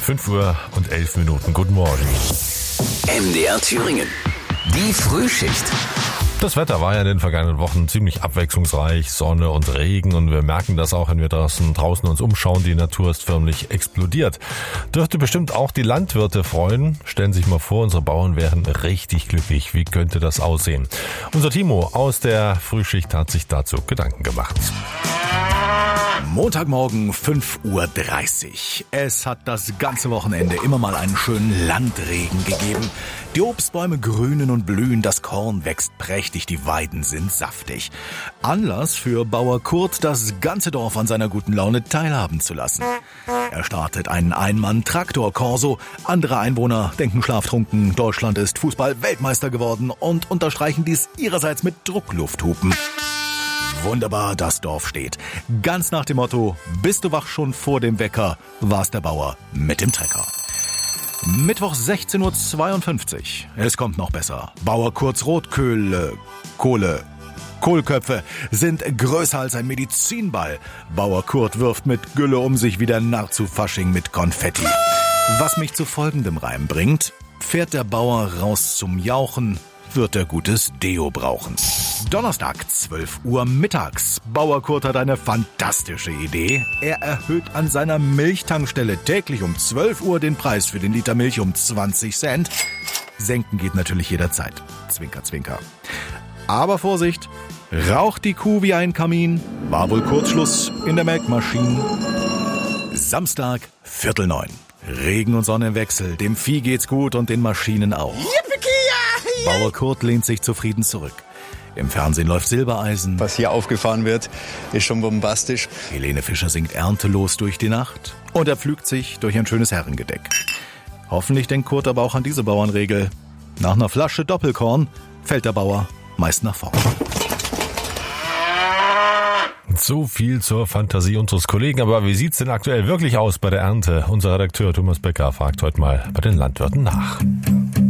5:11 Uhr. Guten Morgen. MDR Thüringen. Die Frühschicht. Das Wetter war ja in den vergangenen Wochen ziemlich abwechslungsreich, Sonne und Regen, und wir merken das auch, wenn wir draußen uns umschauen. Die Natur ist förmlich explodiert. Dürfte bestimmt auch die Landwirte freuen. Stellen Sie sich mal vor, unsere Bauern wären richtig glücklich. Wie könnte das aussehen? Unser Timo aus der Frühschicht hat sich dazu Gedanken gemacht. Montagmorgen 5:30 Uhr. Es hat das ganze Wochenende immer mal einen schönen Landregen gegeben. Die Obstbäume grünen und blühen, das Korn wächst prächtig, die Weiden sind saftig. Anlass für Bauer Kurt, das ganze Dorf an seiner guten Laune teilhaben zu lassen. Er startet einen Ein-Mann-Traktor-Korso. Andere Einwohner denken schlaftrunken, Deutschland ist Fußball-Weltmeister geworden und unterstreichen dies ihrerseits mit Drucklufthupen. Wunderbar, das Dorf steht. Ganz nach dem Motto, bist du wach schon vor dem Wecker, war's der Bauer mit dem Trecker. Mittwoch 16:52 Uhr. Es kommt noch besser. Bauer Kurts Kohlköpfe sind größer als ein Medizinball. Bauer Kurt wirft mit Gülle um sich wie der Narr zu Fasching mit Konfetti. Was mich zu folgendem Reim bringt: Fährt der Bauer raus zum Jauchen, wird er gutes Deo brauchen. Donnerstag, 12 Uhr mittags. Bauer Kurt hat eine fantastische Idee. Er erhöht an seiner Milchtankstelle täglich um 12 Uhr den Preis für den Liter Milch um 20 Cent. Senken geht natürlich jederzeit. Zwinker, zwinker. Aber Vorsicht, raucht die Kuh wie ein Kamin, war wohl Kurzschluss in der Melkmaschine. Samstag, 8:45. Regen und Sonne im Wechsel. Dem Vieh geht's gut und den Maschinen auch. Bauer Kurt lehnt sich zufrieden zurück. Im Fernsehen läuft Silbereisen. Was hier aufgefahren wird, ist schon bombastisch. Helene Fischer singt erntelos durch die Nacht. Und er pflügt sich durch ein schönes Herrengedeck. Hoffentlich denkt Kurt aber auch an diese Bauernregel. Nach einer Flasche Doppelkorn fällt der Bauer meist nach vorn. So viel zur Fantasie unseres Kollegen. Aber wie sieht's denn aktuell wirklich aus bei der Ernte? Unser Redakteur Thomas Becker fragt heute mal bei den Landwirten nach.